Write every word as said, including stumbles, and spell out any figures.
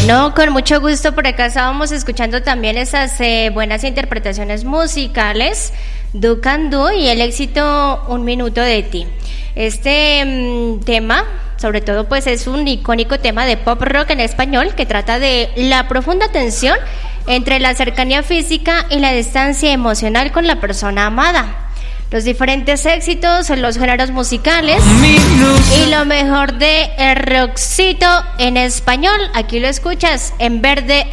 Bueno, con mucho gusto por acá estábamos escuchando también esas eh, buenas interpretaciones musicales, Do Can Do y el éxito Un Minuto de Ti. Este mmm, tema, sobre todo, pues es un icónico tema de pop rock en español que trata de la profunda tensión entre la cercanía física y la distancia emocional con la persona amada. Los diferentes éxitos en los géneros musicales y lo mejor de el rockcito en español. Aquí lo escuchas en Verde